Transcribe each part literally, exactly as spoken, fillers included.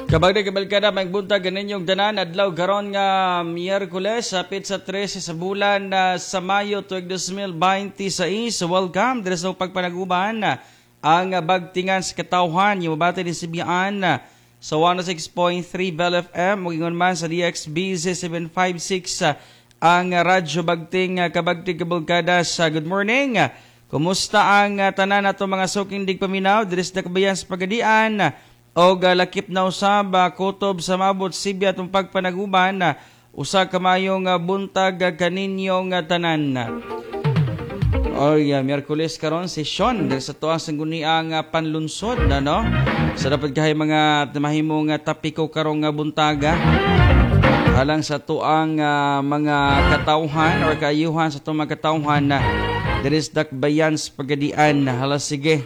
Kabagda kabalkada may buntag kaninyong tanan adlaw karon nga Miyerkules sapit sa trese sa bulan uh, sa Mayo tuig twenty twenty-six. Welcome diri sa pagpanaguban uh, ang uh, bagtingan sa katawhan yung mabati ni Sibian uh, sa one oh six point three Bell F M ug ingon man sa D X B Z seven fifty-six uh, ang uh, radyo bagting uh, kabagti kabalkada sa good morning. Uh, kumusta ang uh, tanan nato mga suking digpaminaw diri sa kabayan sa Pagadian uh, o galakip na usab kutob sa mabot Sibya atong pagpanaguban uh, usa ka mayong uh, buntag uh, kaninyong uh, tanan. Oy, uh, Miyerkules karon sesyon diri sa tuang sangguniang uh, panlunsod na no. Sa dapat kahay mga mahimong uh, tapiko karong uh, buntaga. Alang sa tuang uh, mga katawhan or kaayuhan sa tuang mga katawhan na uh, diri sa Dakbayan sa Pagadian. Hala sige.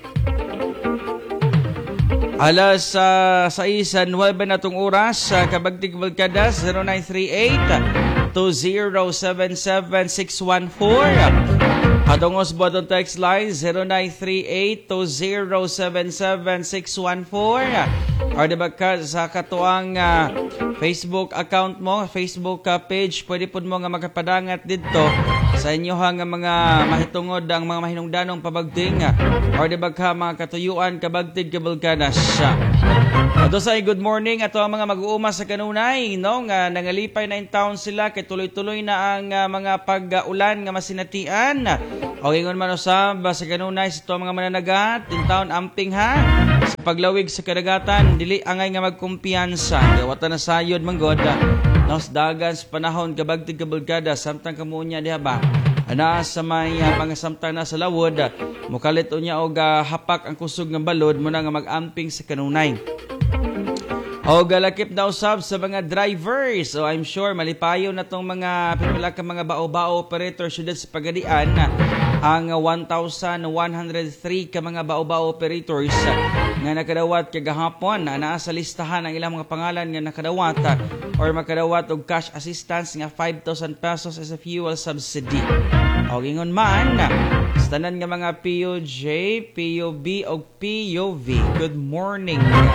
Alas uh, sa isa nuwebe na itong oras sa uh, kabagtig balkada zero nine three eight two zero seven seven six one four. Atongos button text line zero nine three eight two zero seven seven six one four. Or diba ka sa katuang uh, Facebook account mo, Facebook uh, page, pwede po mo nga makapadangat dito sa inyo nga mga mahitungod ang mga mahinungdanong pabagting or diba ka mga katuyuan kabagtig kabalkanas. Ato sa good morning ato ang mga mag-uuma sa kanunay no nga nangalipay na in town sila kay tuloy-tuloy na ang uh, mga pag-ulan nga masinatian. O ingon man usab sa kanunay sa mga mananagat in town amping ha sa paglawig sa kadagatan dili angay nga magkumpiyansa wata na sayod manggod nos dagan sa panahon kabagtig kabalkada samtang kamunya diha ba ana sa may uh, mga samtang na sa lawod mukalit unya og uh, hapak ang kusog nga balod mo na nga mag-amping sa kanunay. O galakip na usab sa mga drivers. So I'm sure malipayo na tong mga pipila ka mga bao-bao operator syudad sa Pagadian ang one thousand one hundred three ka mga bao-bao operators nga nakadawat kagahapon na naa sa listahan ang ilang mga pangalan nga nakadawat or makadawat og cash assistance nga five thousand pesos as a fuel subsidy. O ingon man sa tanan nga mga P O J, P O B o P O V. Good morning.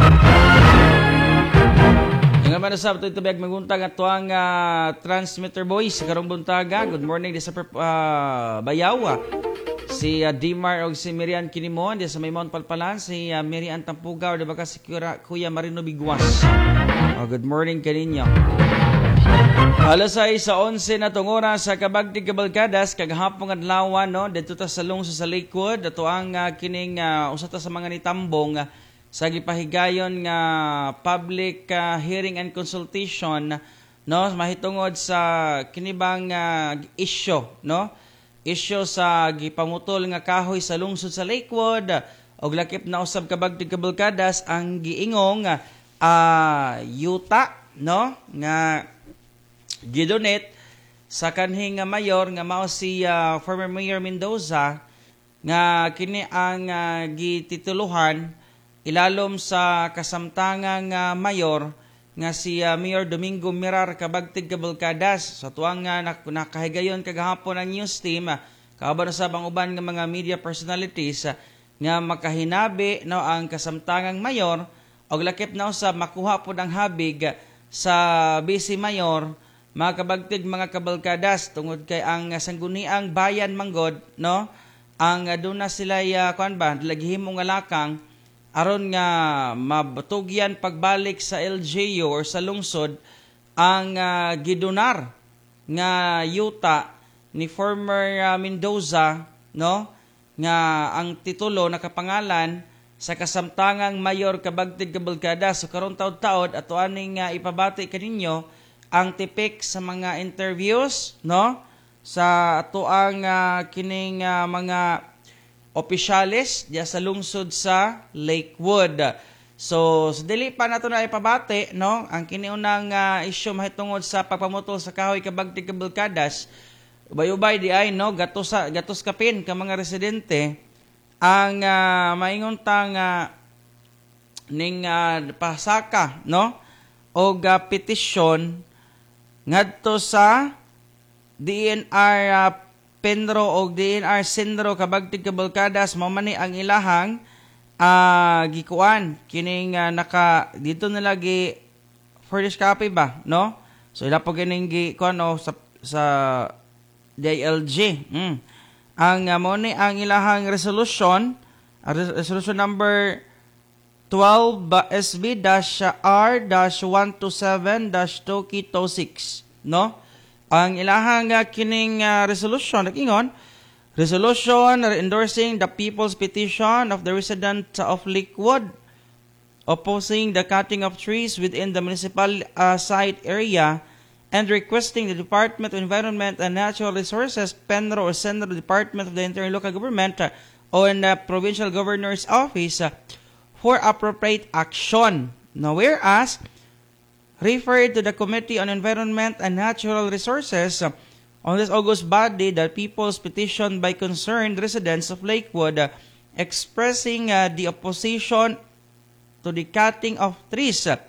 Nga man sa ito itubig maguntag at tuang uh, transmitter boys karong buntaga. Good morning di sa uh, Bayaw. Si uh, Dimar o si Miriam Kinimon di sa may Mount Palpalan. Si uh, Miriam Tampuga o di ba ka si Kuya, Kuya Marino Biguas. Oh, good morning kaninyo. Alas ay sa onse na tong oras sa kabagtig kabalkadas kagahapon adlaw no dito ta sa lungsod sa likod ato ang uh, kining uh, usa ta sa mga nitambong uh, sa gipahigayon nga public uh, hearing and consultation no mahitungod sa kinibang uh, issue no issue sa gipamutol nga kahoy sa lungsod sa Lakewood og lakip na usab kabagtig kabalkadas ang giingong uh, yuta no nga gidonate sa kanhing uh, mayor nga mao si uh, former Mayor Mendoza nga kini ang uh, gitituluhan ilalom sa kasamtangang uh, mayor nga si uh, Mayor Domingo Mirar kabagtig kabalkadas sa tuwang uh, nak- nakahigayon kagahapon ang news team uh, kauban sa bang uban nga mga media personalities uh, nga makahinabi no ang kasamtangang mayor og lakip na usab makuha pod ang habig uh, sa vice mayor mga kabagtig mga kabalkadas tungod kay ang uh, sangguniang bayan manggod no ang uh, duna sila uh, kuan ba laghimo nga lakang aron nga mabutugyan pagbalik sa L G U or sa lungsod ang uh, gidonar nga yuta ni former uh, Mendoza no nga ang titulo nakapangalan sa kasamtangang mayor kabagtig kabalkadas so karon taud-taud ato aning uh, ipabati kaninyo ang tipik sa mga interviews no sa ato ang uh, kining uh, mga opisyales diya sa lungsod sa Lakewood. So, sa dili pa nato na ipabati, no, ang kiniunang uh, issue mahitungod sa pagpamutol sa kahoy kabagtig kabalkadas, ubay-ubay di ay, no, gatos, gatos kapin ka mga residente, ang uh, maingon tang uh, ning uh, pasaka, no, o uh, petisyon ngadto sa D N R uh, Penro o D N R Sendro kabagtig kabalkadas mao man ni ang ilahang ah gikuan kining ah, naka dito na lagi furnished copy ba, no? So ila po kining gikuan o sa sa D I L G. Mm. Ang uh, mo ni ang ilahang resolution, uh, resolution number twelve S B R one two seven two two six, no? Ang ilahang uh, kining uh, resolution nagingon, resolution endorsing the people's petition of the residents of Lakewood opposing the cutting of trees within the municipal uh, site area and requesting the Department of Environment and Natural Resources, Penro or Central Department of the Interior Local Government uh, o the Provincial Governor's Office uh, for appropriate action. Now, whereas, referred to the Committee on Environment and Natural Resources uh, on this August body, the people's petition by concerned residents of Lakewood uh, expressing uh, the opposition to the cutting of trees uh,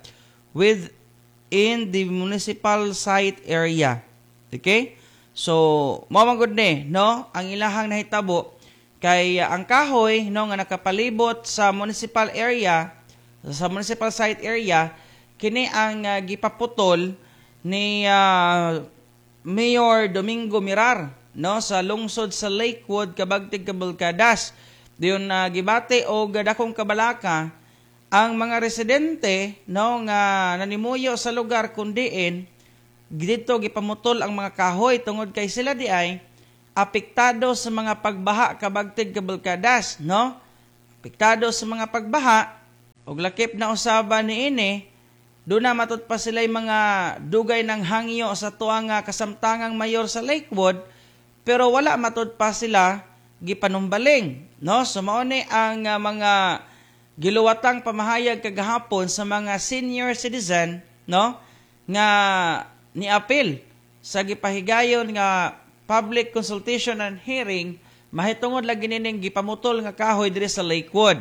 within the municipal site area. Okay? So, mo man gud ni, no? Ang ilahang nahitabo kay uh, ang kahoy no nga nakapalibot sa municipal area, sa municipal site area, kini ang uh, gipaputol ni uh, Mayor Domingo Mirar, no, sa lungsod sa Lakewood, Kabagtig, Cabalcadas. Diyon na uh, gibate og dakong kabalaka ang mga residente no nga nanimuyo sa lugar kundiin dito gipamutol ang mga kahoy tungod kay sila di ay apektado sa mga pagbaha Kabagtig, Cabalcadas, no? Apektado sa mga pagbaha og lakip na usaban niini. Doon na matut pa sila yung mga dugay ng hangyo sa tuwang kasamtangang mayor sa Lakewood, pero wala matut pa sila gipanumbaling. No? So mauni ang uh, mga giluwatang pamahayag kagahapon sa mga senior citizen, no? Nga niapil sa gipahigayon nga public consultation and hearing, mahitungod lagi nining gipamutol nga kahoy diri sa Lakewood.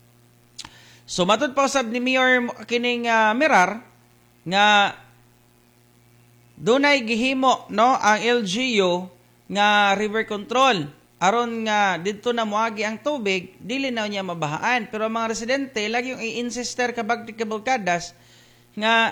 So matud pa usab ni Mayor kining uh, Mirar nga dunay gihimo no ang L G U nga river control aron nga didto na moagi ang tubig dili na niya mabahaan, pero ang mga residente lagi yung i-insister Kabagtig, Cabalcadas nga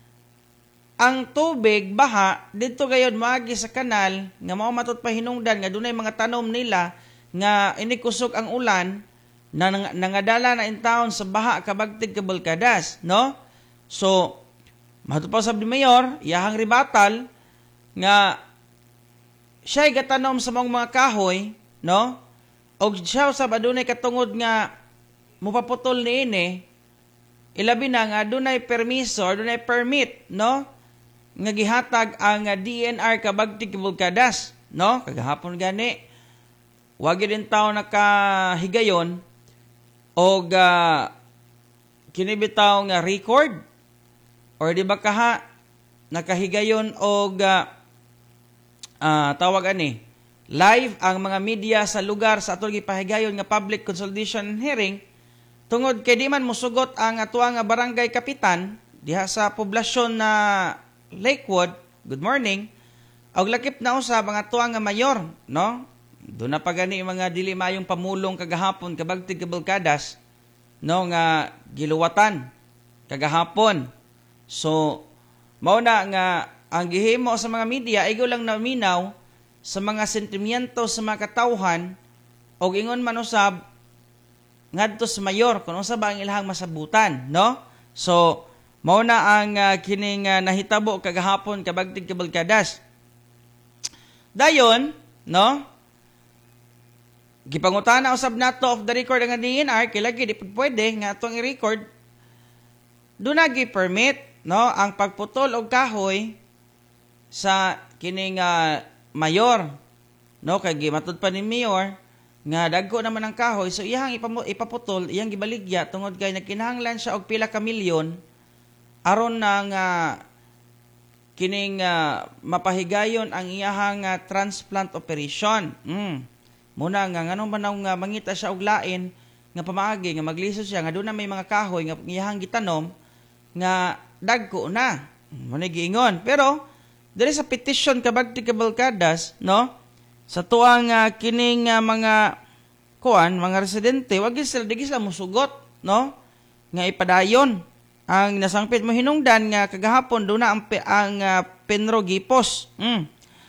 ang tubig baha didto gayud moagi sa kanal nga mao matud pa hinungdan nga dunay mga tanom nila nga inikusog ang ulan na nangadala na in town sa baha Kabagtig, Cabalcadas, no? So, matupang sabi ni Mayor, iyahang ribatal, nga siya'y gatanom sa mga mga kahoy, no? O siya sa adunay katungod nga mupaputol ni ini, ilabi na nga adunay permiso, adunay permit, no? Nga gihatag ang D N R Kabagtig, Cabalcadas, no? Kagahapon gani, wagi din tao nakahigayon, o uh, kinibitaw nga record or di ba kaha nakahigayon og uh, uh, tawag ani live ang mga media sa lugar sa atong gipahigayon nga public consultation and hearing tungod kay di man mosugot ang atuwa nga barangay kapitan diha sa poblasyon na Lakewood. Good morning. Og lakip na usab ang atuwa nga mayor, no? Doon na pa gani mga dili mayong pamulong kagahapon Kabagtig, Cabalcadas no nga giluwatan kagahapon. So mao na nga ang gihimo sa mga media igo lang naminaw sa mga sentimiento sa mga katawhan og ingon man usab ngadto sa mayor kun unsa ba ang ilahang masabutan, no? So mao na ang uh, kining uh, nahitabo kagahapon Kabagtig, Cabalcadas. Dayon, no? Gipangutana usab nato of the record ang D N R kay lagi di pwede nga atong i-record do na gi-permit no ang pagputol og kahoy sa kining uh, mayor, no? Kay gimatud pa ni mayor nga dagko naman ang kahoy, so iyang ipaputol, iyang gibaligya tungod kay nagkinahanglan siya og pila ka milyon aron na nga kining uh, mapahigayon ang iyahang uh, transplant operation. Mm. Muna nga nganong manaw nga mangita siya og lain nga pamaagi nga maglisod siya nga doon na may mga kahoy nga iyahang gitanom nga dagko na. Muna giingon. Pero diri sa petition Kabagtig, Cabalcadas, no? Sa tuang uh, kining uh, mga kuan mga residente, wag gyud sila digi sila musugot, no? Nga ipadayon ang nasangpit mo hinungdan nga kagahapon do na ang, ang uh, Penro gipos. Mm.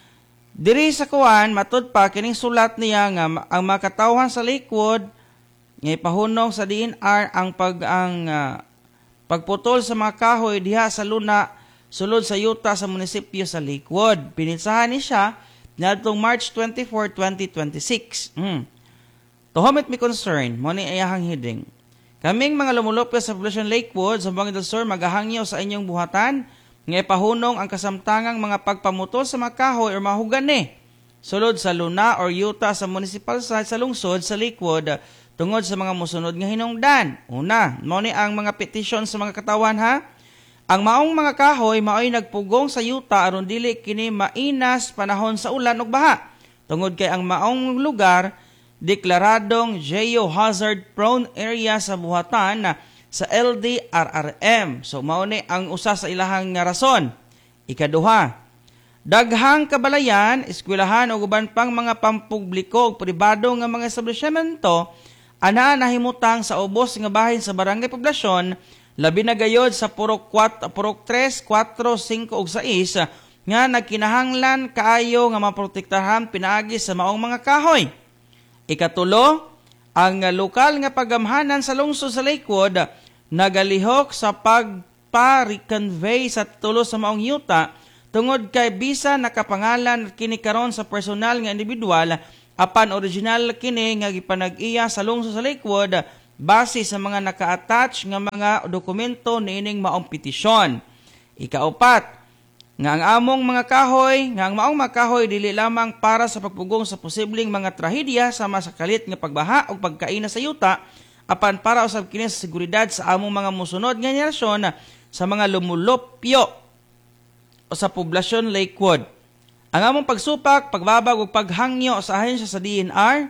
Diri sa kuan matud pa kining sulat niya nga ang makatawhan sa likod nga ipahunong sa D N R ang pag ang uh, pagputol sa mga kahoy diha sa luna sulod sa yuta sa munisipyo sa Lakewood. Pinitsahan ni siya niadtong March twenty-fourth, twenty twenty-six. Mm. To whom it may concern, mo ni ayahang hiding. Kaming mga lumulupyo sa Poblacion Lakewood sa Buangin del Sur magahangyo sa inyong buhatan nga ipahunong ang kasamtangang mga pagpamutol sa mga kahoy o mahugan ni sulod sa luna or yuta sa municipal site sa lungsod sa Lakewood tungod sa mga musunod nga hinungdan. Una, mo ni ang mga petition sa mga katawan ha. Ang maong mga kahoy mao'y nagpugong sa yuta aron dili kini mainas panahon sa ulan ug baha. Tungod kay ang maong lugar deklaradong geohazard prone area sa buhatan na sa L D R R M. So mao ni ang usa sa ilahang nga rason. Ikaduha, daghang kabalayan, eskwelahan o uban pang mga pampubliko o pribado nga mga establishmento ana nahimutang sa ubos nga bahin sa barangay poblasyon labi na gayod sa purok tres, kwatro, singko ug sais nga nagkinahanglan kaayo nga maprotektahan pinaagi sa maong mga kahoy. Ikatulo, ang lokal nga pagamhanan sa lungsod sa Lakewood nagalihok sa pagpa-reconvey sa tulo sa maong yuta tungod kay bisa nakapangalan kini karon sa personal nga individual apan original kini nga gipanag-iya sa lungsod sa Lakewood base sa mga naka-attach nga mga dokumento niining maong petisyon. Ikaupat, nga ang among mga kahoy, nga ang maong mga kahoy dili lamang para sa pagpugong sa posibleng mga trahedya sama sa kalit nga pagbaha o pagkaina sa yuta, apan para usab kini sa seguridad sa among mga musunod nga henerasyon sa mga lumulupyo o sa poblasyon Lakewood. Ang among pagsupak, pagbabag ug paghangyo sa ahensya sa D N R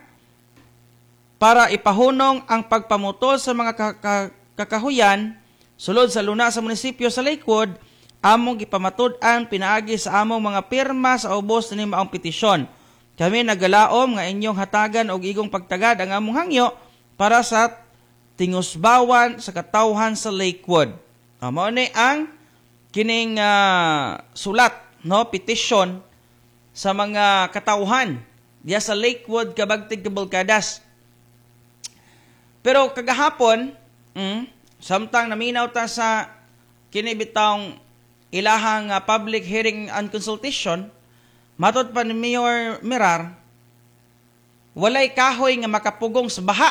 para ipahunong ang pagpamutol sa mga kakahuyan sulod sa luna sa munisipyo sa Lakewood among gipamatud-an pinaagi sa among mga pirma sa ubos ni maong petisyon. Kami nagalaom nga inyong hatagan og igong pagtagad ang among hangyo para sa tingusbawan sa katawhan sa Lakewood. Amo ni ang kining uh, sulat, no, petition sa mga katawhan diya sa Lakewood kabagtig Kabulkadas. Pero kagahapon, mm, samtang naminaw ta sa kinibitang ilahang uh, public hearing and consultation, matod pa ni Mayor Mirar, walay kahoy nga makapugong sa baha.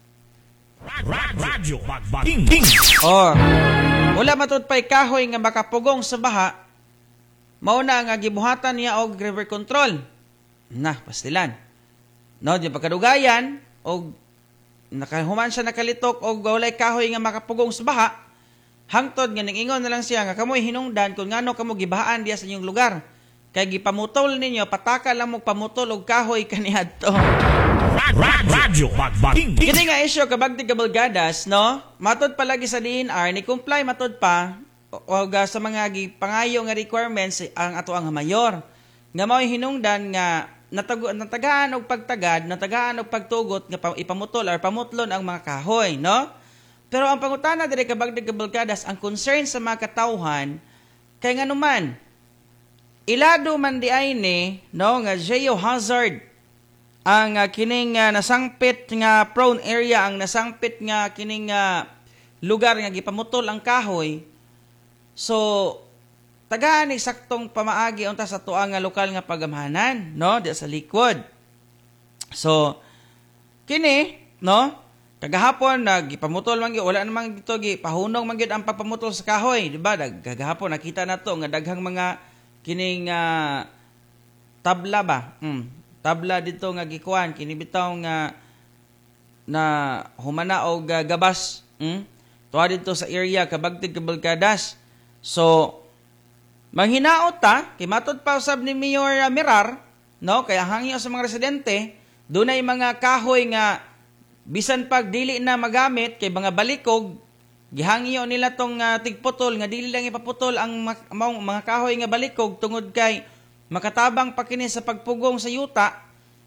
Radyo Bagbaking. Oh, wala matod pa kahoy nga makapugong sa baha, mauna nga gibuhatan niya og river control. Na, pastilan. No, di pagkadugayan, og nakahuman siya nakalitok og walay kahoy nga makapugong sa baha, hangtod nga ningingon na lang siya nga kamoy hinungdan kung ngano kamo gibahaan diya sa inyong lugar. Kay gipamutol ninyo, pataka lang mo pamutol og kahoy kaniadto. Radyo Bagbaking. Kini nga isyo kabagtig Kabulkadas, no? Matod pa lagi sa D N R ni comply matod pa og uh, sa mga gipangayo nga requirements ang ato ang mayor. Nga mao'y hinungdan nga natago, natagaan og pagtagad, natagaan og pagtugot nga ipamutol or pamutlon ang mga kahoy, no? Pero ang pangutana diri kabagdig Kabulkadas, ang concern sa mga katawhan kay nganuman ilado man di ay ni, no, nga geohazard ang uh, kining uh, nasangpit nga prone area, ang nasangpit nga kining uh, lugar nga gipamutol ang kahoy. So tagaan ni saktong pamaagi unta sa tuang nga lokal nga pagamhanan, no, di sa Lakewood. So kini, no, kagahapon nagipamutol man gyud, wala namang dito gi pahunong man gyud ang pagpamutol sa kahoy, di ba? Kagahapon nakita nato nga daghang mga kining uh, tabla ba? Mm, tabla dito nga gikuan kini bitaw nga na humana og uh, gabas, mm? Tuwa dito sa area kabagtig Kabulkadas. So manghinaot ta kay matod pa usab ni Mayor uh, Mirar, no, kaya hangyo sa mga residente, dunay mga kahoy nga bisan pag dili na magamit kay mga balikog, gihangyo nila tong uh, tigputol nga dili lang ipaputol ang mga, mga kahoy nga balikog tungod kay makatabang pa kini sa pagpugong sa yuta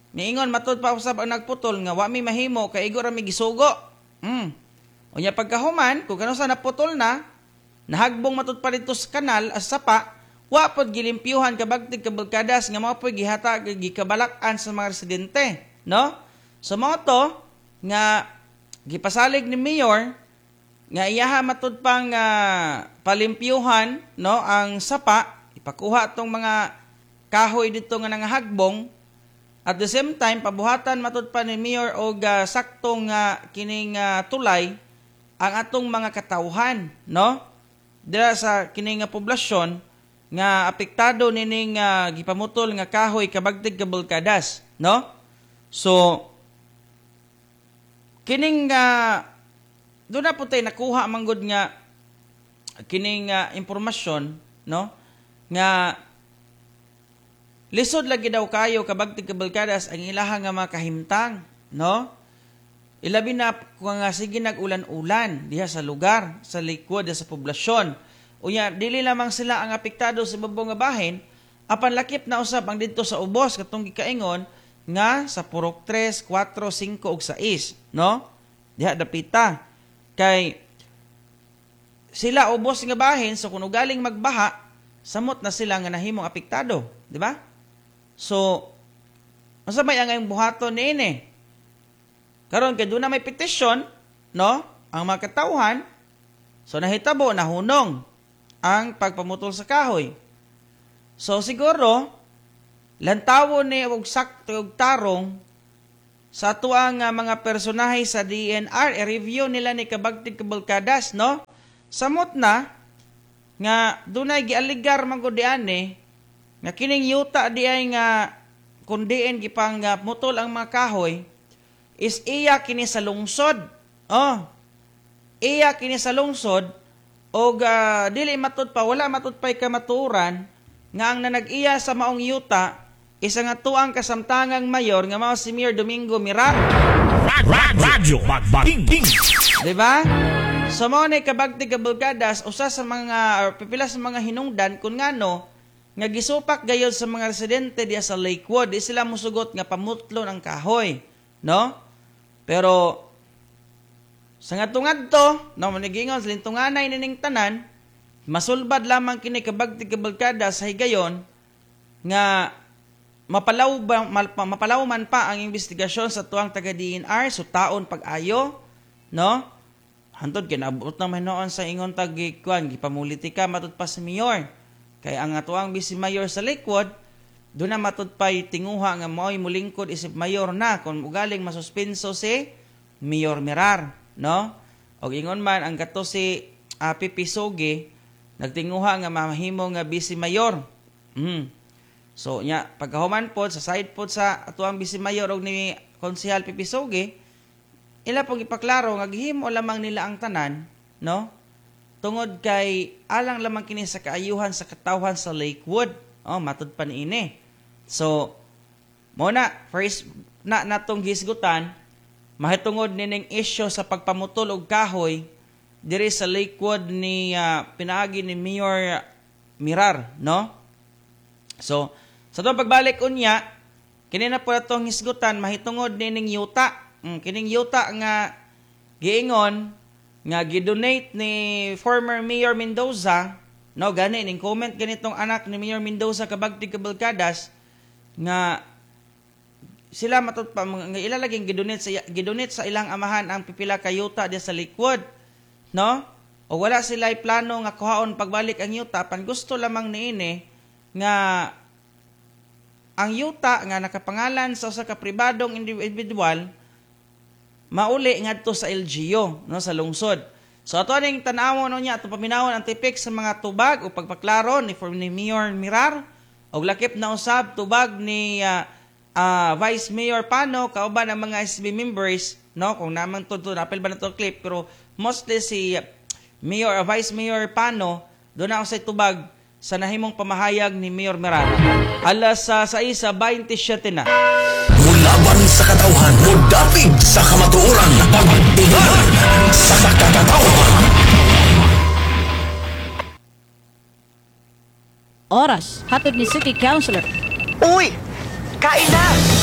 Niingon matud pa usab ang nagputol nga wa mi mahimo kay igo ra mi gisugo. Mm. Unya pagkahuman kung kano sa naputol na, nahagbong matud pa dito sa kanal as sapa, wa pod gilimpyuhan kabagtig kabulkadas nga mao poy gihatag gikabalak-an sa mga residente, no? So mao to nga gipasalig ni Mayor nga iyaha matud pang uh, palimpyuhan, no, ang sapa, ipakuha tong mga kahoy dito nga nangahagbong. At the same time, pabuhatan matud pa ni Mayor og uh, saktong uh, kining uh, tulay ang atong mga katawhan, no? Dira sa kining uh, poblasyon nga apektado nining uh, gipamutol nga kahoy kabagtig kabulkadas, no? So kining uh, doon na po tayo nakuha manggod nga kining uh, impormasyon, no? Nga lisod lagi daw kayo kabagtig kabulkadas ang ilaha nga mga kahimtang, no? Ilabi na kung nga sige nag-ulan-ulan diha sa lugar, sa likod, sa poblasyon. Unya, dili lamang sila ang apektado sa babong nga bahin, apan lakip na usab ang dito sa ubos katong gikaingon nga sa Purok tres, kwatro, singko ug sais, no? Diha dapita. Kay sila ubos nga bahin, so kung galing magbaha, samot na sila nga nahimong apektado, di ba? So, asa may ang buhaton niini? Karon kay doon na may petisyon, no? Ang mga katawhan, so nahitabo na hunong ang pagpamutol sa kahoy. So siguro lantawo ni og sakto og tarong sa tuang uh, mga personahe sa D N R, i-review nila ni kabagtig kabulkadas, no? Samot na nga dunay gialigar man gud diani nga kining yuta di ay nga kundiin gipang uh, mutol ang mga kahoy is iya kini sa lungsod. Oh. Iya kini sa lungsod og uh, dili matud pa wala matud pay kamaturan nga ang nanag-iya sa maong yuta isa nga tuang kasamtangang mayor nga mao si Mayor Domingo Mirar. Radyo Bagbaking. Di ba? So mao ni kabagtig kabulkadas usa sa mga or pipila sa mga hinungdan kun ngano nga gisupak gayud sa mga residente diya sa Lakewood, di sila musugot nga pamutlon ang kahoy, no? Pero sa ngadto-ngadto, no, manigingon sa lintunganay nining tanan, masulbad lamang kini kabagtig kabulkadas sa higayon nga mapalaw ba, mapalaw man pa ang investigasyon sa tuang taga D N R so taon pag-ayo, no? Hantod kinaabot na mahinoon sa ingon tag gikuan gipamulitika matud pa sa mayor. Kay ang atuang vice mayor sa Lakewood, doon na matudpay tinguha nga mao'y mulingkod isip mayor na kung ugaling masuspenso si Mayor Mirar, no? O ingon man ang kato si uh, Pipi Soge, nagtinguha nga mahimo nga vice mayor. Mm. So nya pagkahuman pod sa side pod sa atuang vice mayor og ni Konsehal Pipi Soge, ila pong ipaklaro nga gihimo lamang nila ang tanan, no? Tungod kay alang lamang kini sa kaayuhan sa katawhan sa Lakewood. Oh, matud pa niini. So, muna, first na natong hisgutan, mahitungod nining issue sa pagpamutol og kahoy diri sa Lakewood ni uh, pinaagi ni Mayor Mirar, no? So, sa itong pagbalik unya, kini na po itong hisgutan, mahitungod nining yuta. Mm, kining yuta nga giingon, nga gidonate ni former Mayor Mendoza, no, gani ning comment ganitong anak ni Mayor Mendoza kabagtig kabulkadas nga sila matud pa nga ilalaging gidonate sa gidonate sa ilang amahan ang pipila ka yuta diya sa Lakewood, no? O wala sila plano nga kuhaon pagbalik ang yuta, pan gusto lamang niini nga ang yuta nga nakapangalan sa usa ka pribadong individual mauli ngadto sa L G U, no, sa lungsod. So ato ning tan-awon niya ato paminawon ang tipik sa mga tubag o pagpaklaro ni former ni Mayor Mirar og lakip na usab tubag ni uh, uh, Vice Mayor Pano kauban ang mga S B members, no, kung naman to to napil ba na to clip pero mostly si uh, Mayor uh, Vice Mayor Pano do na usay tubag sa nahimong pamahayag ni Mayor Mirar. Alas uh, sa isa twenty-seven na. Mulaban sa katawhan, mudapig sa kamatuoran, pagtigan sa katawhan. Oras, hatod ni City Councilor. Uy! Kain na!